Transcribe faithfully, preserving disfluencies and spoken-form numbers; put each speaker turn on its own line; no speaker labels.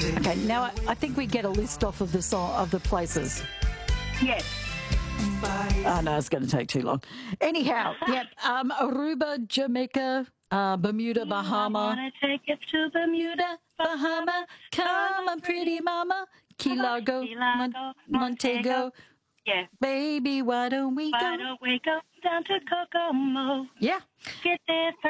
Okay, now I, I think we get a list off of the song of the places.
Yes.
Oh, no, it's going to take too long. Anyhow, yep, um, Aruba, Jamaica, uh, Bermuda,
I
Bahama.
wanna take it to Bermuda,
Bahama, come on, pretty mama. Key Largo,
Key
Mon-
Largo,
Montego.
Montego. Yeah.
Baby, why don't we
Why
go?
don't we go down to Kokomo?
Yeah.
Get there